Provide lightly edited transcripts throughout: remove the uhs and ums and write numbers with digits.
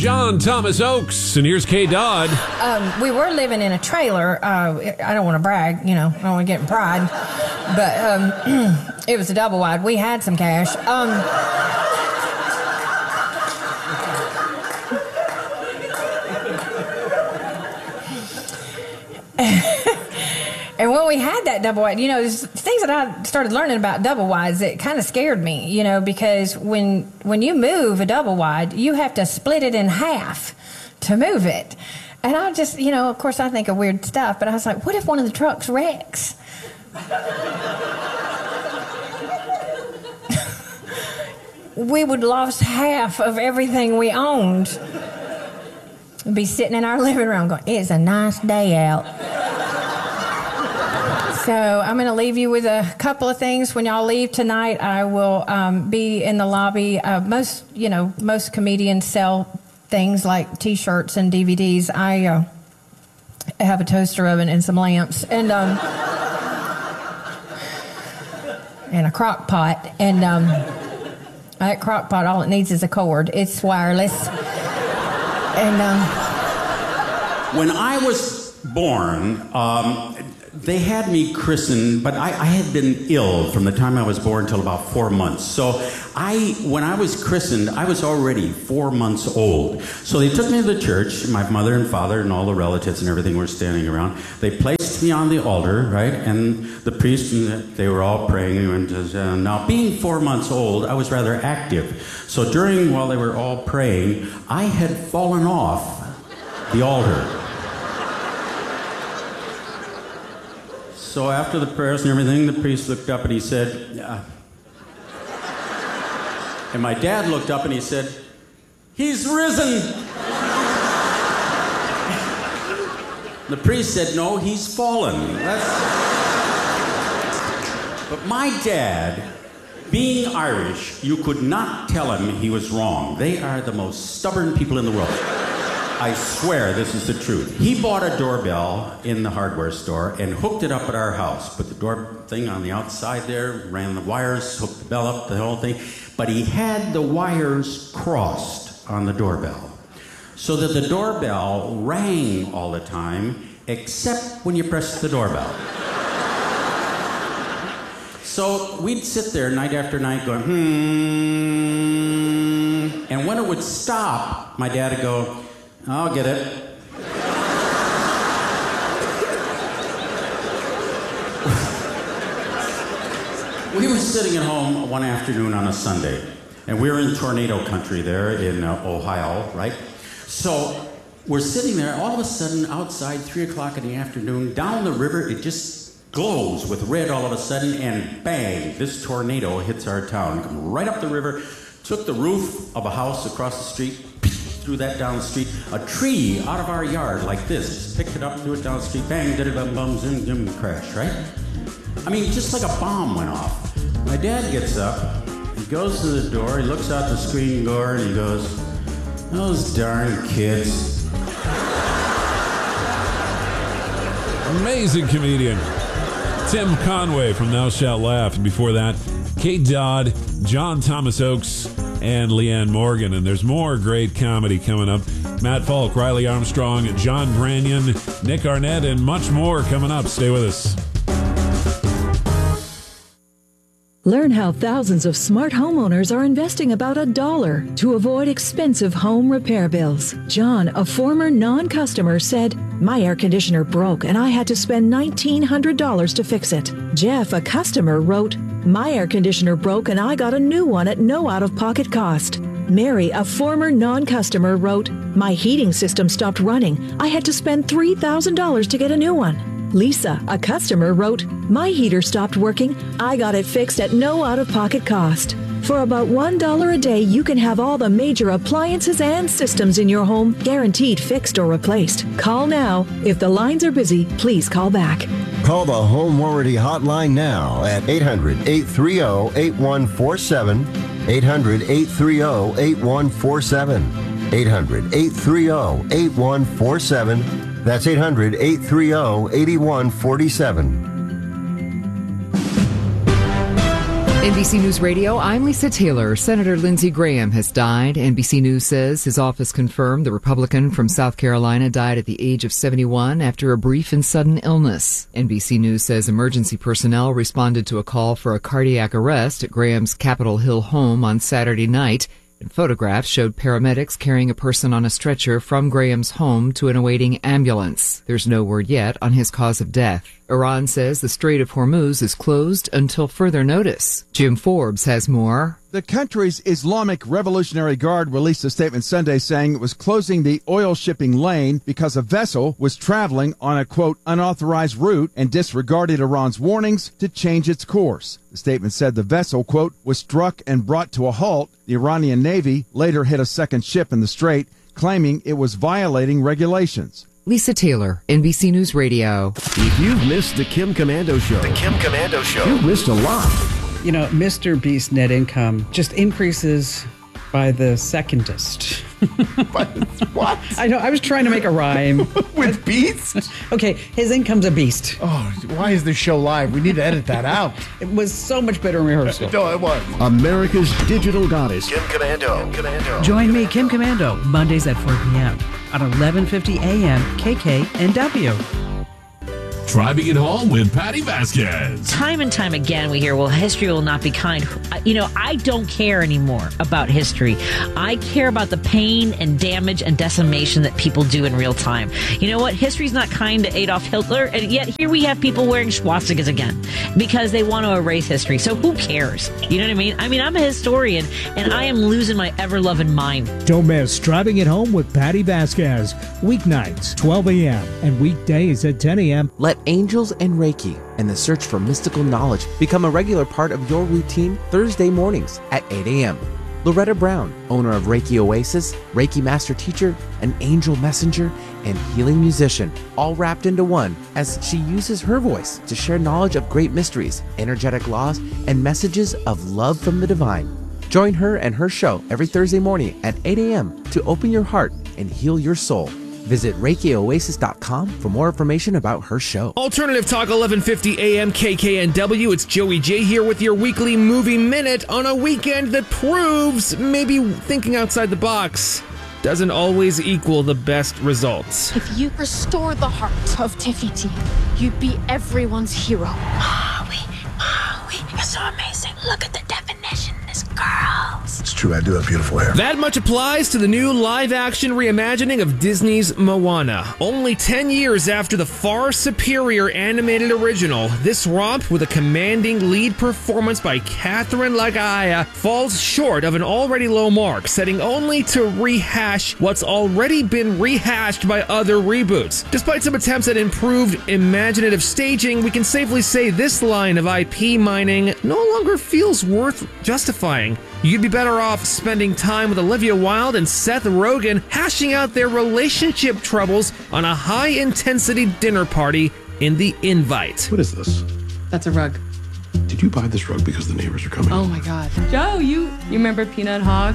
John Thomas Oakes, and here's Kay Dodd. We were living in a trailer. I don't want to brag, I don't want to get in pride, but it was a double wide. We had some cash. And when we had that double wide, there's things that I started learning about double wides that kind of scared me, because when you move a double wide, you have to split it in half to move it. And I just, of course I think of weird stuff, but I was like, what if one of the trucks wrecks? We would lose half of everything we owned. We'd be sitting in our living room going, it's a nice day out. So I'm going to leave you with a couple of things. When y'all leave tonight, I will be in the lobby. Most comedians sell things like T-shirts and DVDs. I have a toaster oven and some lamps and a crock pot. And that crock pot, all it needs is a cord. It's wireless. And when I was born, they had me christened, but I had been ill from the time I was born until about 4 months. So when I was christened, I was already 4 months old. So they took me to the church. My mother and father and all the relatives and everything were standing around. They placed me on the altar, right? And the priest, and they were all praying. And now, being 4 months old, I was rather active. So while they were all praying, I had fallen off the altar. So after the prayers and everything, the priest looked up and he said, and my dad looked up and he said, he's risen. The priest said, no, he's fallen. But my dad, being Irish, you could not tell him he was wrong. They are the most stubborn people in the world. I swear this is the truth. He bought a doorbell in the hardware store and hooked it up at our house. Put the door thing on the outside there, ran the wires, hooked the bell up, the whole thing. But he had the wires crossed on the doorbell so that the doorbell rang all the time except when you pressed the doorbell. So we'd sit there night after night going, and when it would stop, my dad would go, I'll get it. We were sitting at home one afternoon on a Sunday, and we were in tornado country there in Ohio, right? So we're sitting there, all of a sudden, outside, 3 o'clock in the afternoon, down the river, it just glows with red all of a sudden, and bang, this tornado hits our town. Come right up the river, took the roof of a house across the street, threw that down the street. A tree out of our yard like this, just picked it up, threw it down the street, bang, did it, bum, zoom, zoom, crash, right? I mean, just like a bomb went off. My dad gets up, he goes to the door, he looks out the screen door, and he goes, those darn kids. Amazing comedian Tim Conway from Thou Shalt Laugh. And before that, Kay Dodd, John Thomas Oakes, and Leanne Morgan. And there's more great comedy coming up. Matt Falk, Riley Armstrong, John Branyan, Nick Arnett, and much more coming up. Stay with us. Learn how thousands of smart homeowners are investing about $1 to avoid expensive home repair bills. John, a former non-customer, said, my air conditioner broke and I had to spend $1,900 to fix it. Jeff, a customer, wrote, my air conditioner broke and I got a new one at no out-of-pocket cost. Mary, a former non-customer, wrote, my heating system stopped running. I had to spend $3,000 to get a new one. Lisa, a customer, wrote, my heater stopped working. I got it fixed at no out-of-pocket cost. For about $1 a day, you can have all the major appliances and systems in your home guaranteed fixed or replaced. Call now. If the lines are busy, please call back. Call the Home Warranty Hotline now at 800-830-8147, 800-830-8147, 800-830-8147. That's 800-830-8147. NBC News Radio, I'm Lisa Taylor. Senator Lindsey Graham has died. NBC News says his office confirmed the Republican from South Carolina died at the age of 71 after a brief and sudden illness. NBC News says emergency personnel responded to a call for a cardiac arrest at Graham's Capitol Hill home on Saturday night. And photographs showed paramedics carrying a person on a stretcher from Graham's home to an awaiting ambulance. There's no word yet on his cause of death. Iran says the Strait of Hormuz is closed until further notice. Jim Forbes has more. The country's Islamic Revolutionary Guard released a statement Sunday saying it was closing the oil shipping lane because a vessel was traveling on a, quote, unauthorized route and disregarded Iran's warnings to change its course. The statement said the vessel, quote, was struck and brought to a halt. The Iranian Navy later hit a second ship in the strait, claiming it was violating regulations. Lisa Taylor, NBC News Radio. If you've missed the Kim Komando Show, you've missed a lot. You know, Mr. Beast's net income just increases by the secondest. What? I know, I was trying to make a rhyme. With Beast? Okay, his income's a beast. Oh, why is this show live? We need to edit that out. It was so much better in rehearsal. No, it was. America's digital goddess. Kim Komando. Join me, Kim Komando, Mondays at 4 p.m. on 1150 a.m. KKNW. Driving it home with Patty Vasquez. Time and time again, we hear, well, history will not be kind. You know, I don't care anymore about history. I care about the pain and damage and decimation that people do in real time. You know what? History's not kind to Adolf Hitler, and yet here we have people wearing swastikas again because they want to erase history. So who cares? You know what I mean? I mean, I'm a historian, and I am losing my ever-loving mind. Don't miss Driving It Home with Patty Vasquez. Weeknights, 12 a.m. and weekdays at 10 a.m. Let angels and Reiki and the search for mystical knowledge become a regular part of your routine Thursday mornings at 8 a.m. Loretta Brown, owner of Reiki Oasis, Reiki Master Teacher, an angel messenger, and healing musician, all wrapped into one as she uses her voice to share knowledge of great mysteries, energetic laws, and messages of love from the divine. Join her and her show every Thursday morning at 8 a.m. to open your heart and heal your soul. Visit ReikiOasis.com for more information about her show. Alternative Talk 1150 AM KKNW. It's Joey J here with your weekly movie minute on a weekend that proves maybe thinking outside the box doesn't always equal the best results. If you restore the heart of Te Fiti, you'd be everyone's hero. Maui, you're so amazing. Look at the definition in this girls. It's true, I do have beautiful hair. That much applies to the new live-action reimagining of Disney's Moana. Only 10 years after the far superior animated original, this romp with a commanding lead performance by Catherine Lagaya falls short of an already low mark, setting only to rehash what's already been rehashed by other reboots. Despite some attempts at improved imaginative staging, we can safely say this line of IP mining no longer feels worth justifying. You'd be better off spending time with Olivia Wilde and Seth Rogen hashing out their relationship troubles on a high-intensity dinner party in The Invite. What is this? That's a rug. Did you buy this rug because the neighbors are coming? Oh my God. Joe, you remember Peanut Hawk?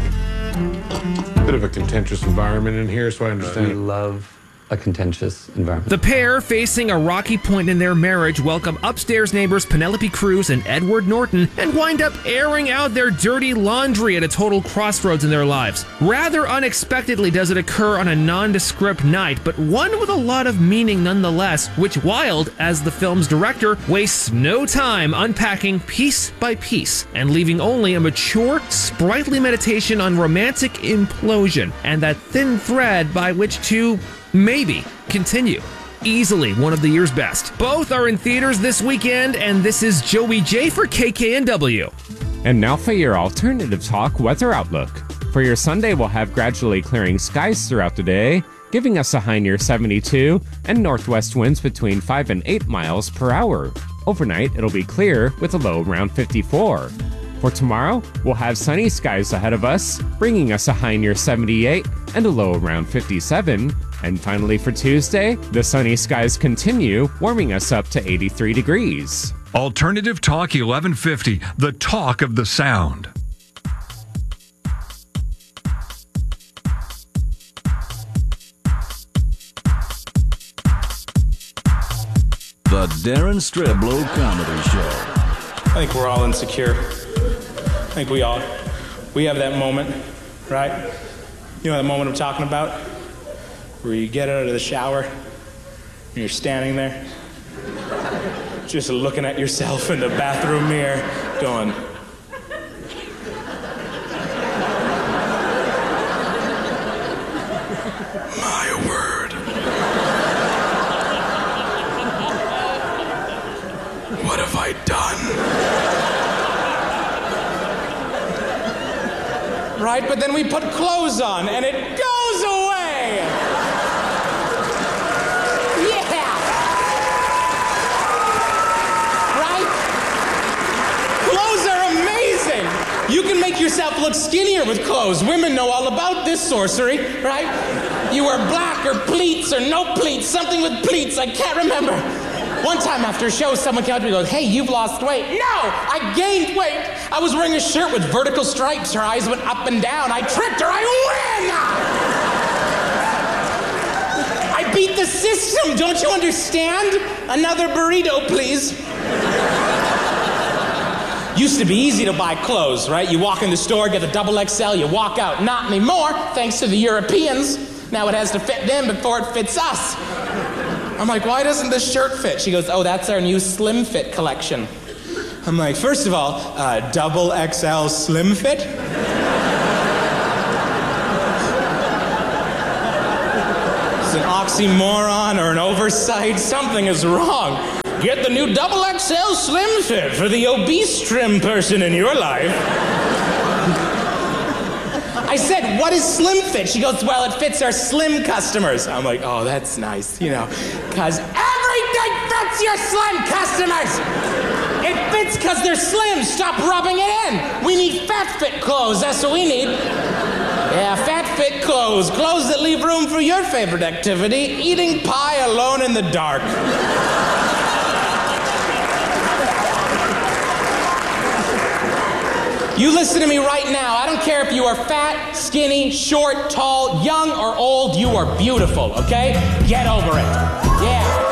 Bit of a contentious environment in here, so I understand. We love a contentious environment. The pair, facing a rocky point in their marriage, welcome upstairs neighbors Penelope Cruz and Edward Norton and wind up airing out their dirty laundry at a total crossroads in their lives. Rather unexpectedly does it occur on a nondescript night, but one with a lot of meaning nonetheless, which Wilde, as the film's director, wastes no time unpacking piece by piece and leaving only a mature, sprightly meditation on romantic implosion and that thin thread by which to maybe continue. Easily one of the year's best. Both are in theaters this weekend, and this is Joey J for KKNW. And now for your Alternative Talk weather outlook. For your Sunday, we'll have gradually clearing skies throughout the day, giving us a high near 72 and northwest winds between 5 and 8 miles per hour. Overnight, it'll be clear with a low around 54. For tomorrow, we'll have sunny skies ahead of us, bringing us a high near 78 and a low around 57. And finally for Tuesday, the sunny skies continue, warming us up to 83 degrees. Alternative Talk 1150, the talk of the sound. The Darren Streblow Comedy Show. I think we're all insecure. think we have that moment, right? You know that moment I'm talking about? Where you get out of the shower and you're standing there just looking at yourself in the bathroom mirror going, my word. What have I done? Right, but then we put clothes on and it goes away. Yeah. Right? Clothes are amazing. You can make yourself look skinnier with clothes. Women know all about this sorcery, right? You wear black or pleats or no pleats, something with pleats, I can't remember. One time after a show, someone came up to me and goes, hey, you've lost weight. No, I gained weight. I was wearing a shirt with vertical stripes. Her eyes went up and down. I tripped her. I win! I beat the system. Don't you understand? Another burrito, please. Used to be easy to buy clothes, right? You walk in the store, get the XXL, you walk out. Not anymore, thanks to the Europeans. Now it has to fit them before it fits us. I'm like, why doesn't this shirt fit? She goes, oh, that's our new Slim Fit collection. I'm like, first of all, XXL Slim Fit? It's an oxymoron or an oversight. Something is wrong. Get the new XXL Slim Fit for the obese trim person in your life. I said, what is Slim Fit? She goes, well, it fits our slim customers. I'm like, oh, that's nice, you know, because everything fits your slim customers. It fits because they're slim. Stop rubbing it in. We need fat fit clothes. That's what we need. Yeah, fat fit clothes. Clothes that leave room for your favorite activity, eating pie alone in the dark. You listen to me right now. I don't care if you are fat, skinny, short, tall, young, or old. You are beautiful, okay? Get over it. Yeah.